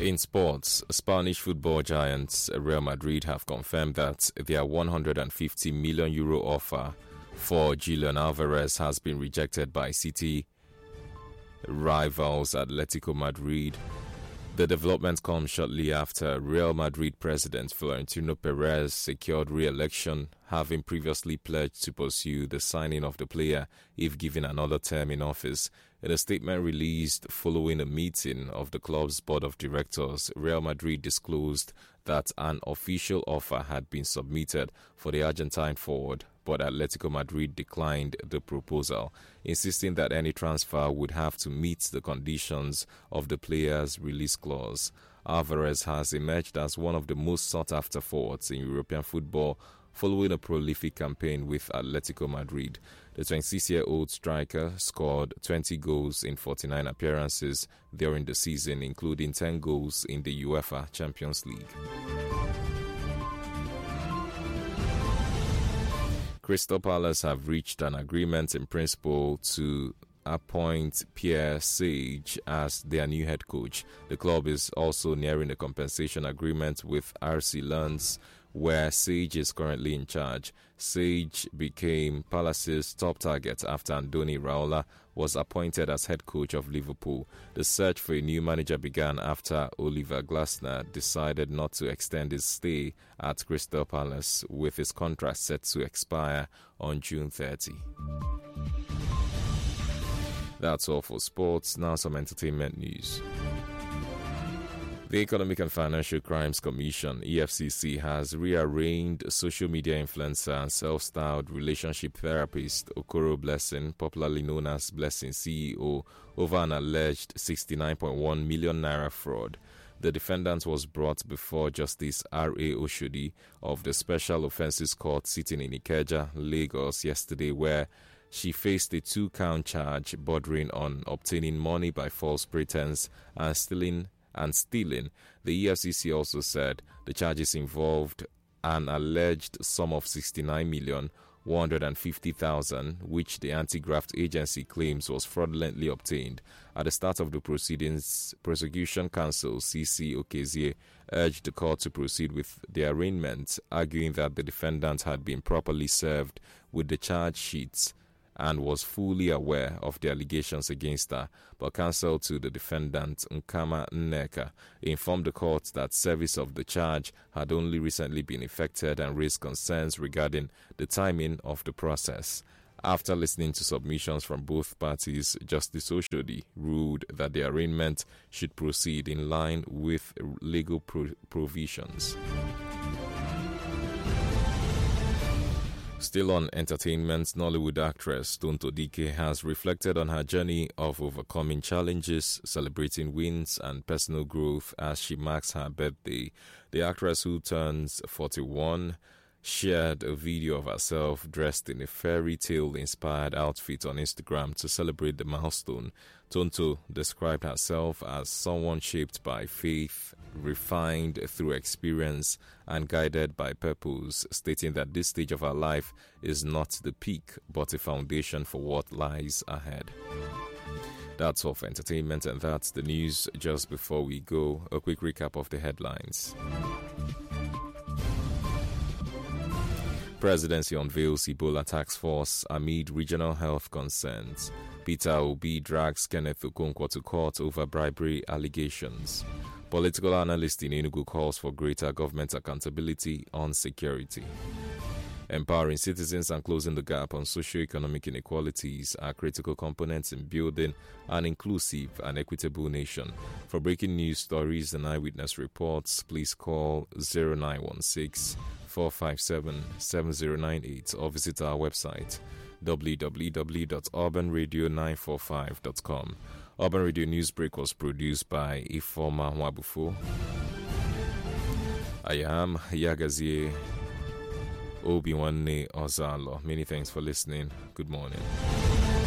In sports, Spanish football giants Real Madrid have confirmed that their €150 million offer for Julian Alvarez has been rejected by City rivals Atletico Madrid. The development comes shortly after Real Madrid president Florentino Perez secured re-election, having previously pledged to pursue the signing of the player if given another term in office. In a statement released following a meeting of the club's board of directors, Real Madrid disclosed that an official offer had been submitted for the Argentine forward, but Atletico Madrid declined the proposal, insisting that any transfer would have to meet the conditions of the player's release clause. Alvarez has emerged as one of the most sought-after forwards in European football following a prolific campaign with Atletico Madrid. The 26-year-old striker scored 20 goals in 49 appearances during the season, including 10 goals in the UEFA Champions League. Crystal Palace have reached an agreement in principle to appoint Pierre Sage as their new head coach. The club is also nearing a compensation agreement with RC Lens, where Sage is currently in charge. Sage became Palace's top target after Andoni Raiola was appointed as head coach of Liverpool. The search for a new manager began after Oliver Glasner decided not to extend his stay at Crystal Palace, with his contract set to expire on June 30. That's all for sports. Now some entertainment news. The Economic and Financial Crimes Commission, EFCC, has rearranged social media influencer and self-styled relationship therapist Okoro Blessing, popularly known as Blessing CEO, over an alleged 69.1 million naira fraud. The defendant was brought before Justice R.A. Oshodi of the Special Offences Court sitting in Ikeja, Lagos, yesterday, where she faced a 2-count charge bordering on obtaining money by false pretense and stealing. The EFCC also said the charges involved an alleged sum of 69,150,000, which the anti-graft agency claims was fraudulently obtained. At the start of the proceedings, Prosecution Counsel CC Okezie urged the court to proceed with the arraignment, arguing that the defendant had been properly served with the charge sheets and was fully aware of the allegations against her, but counsel to the defendant, Nkama Nneka, informed the court that service of the charge had only recently been effected and raised concerns regarding the timing of the process. After listening to submissions from both parties, Justice Oshodi ruled that the arraignment should proceed in line with legal provisions. Still on entertainment, Nollywood actress Tonto Dike has reflected on her journey of overcoming challenges, celebrating wins and personal growth as she marks her birthday. The actress, who turns 41, shared a video of herself dressed in a fairy tale inspired outfit on Instagram to celebrate the milestone. Tonto described herself as someone shaped by faith, refined through experience, and guided by purpose, stating that this stage of her life is not the peak but a foundation for what lies ahead. That's all for entertainment, and that's the news. Just before we go, a quick recap of the headlines. Presidency unveils Ebola task force amid regional health concerns. Peter Obi drags Kenneth Okonkwo to court over bribery allegations. Political analyst in Enugu calls for greater government accountability on security. Empowering citizens and closing the gap on socio-economic inequalities are critical components in building an inclusive and equitable nation. For breaking news stories and eyewitness reports, please call 0916-457-7098 or visit our website www.urbanradio945.com. Urban Radio Newsbreak was produced by Ifoma Nwabufo. I am Yagazie Obiwanne Ozalo. Many thanks for listening. Good morning.